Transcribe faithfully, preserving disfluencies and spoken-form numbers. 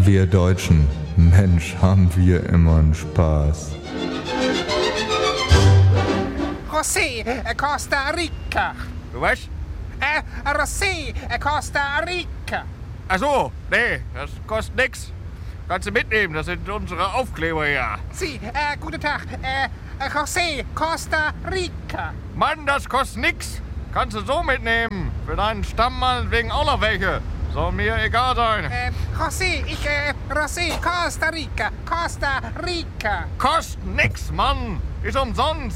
Wir Deutschen, Mensch, haben wir immer einen Spaß. José, äh, Costa Rica. Du was? Äh, José, äh, Costa Rica. Ach so, nee, das kostet nix. Kannst du mitnehmen, das sind unsere Aufkleber hier. Sie, äh, guten Tag. Äh, äh, José, Costa Rica. Mann, das kostet nix. Kannst du so mitnehmen. Für deinen Stamm meinetwegen auch noch welche. Soll mir egal sein. Äh, José, ich, äh, José, Costa Rica, Costa Rica. Kostet nix, Mann. Ist umsonst.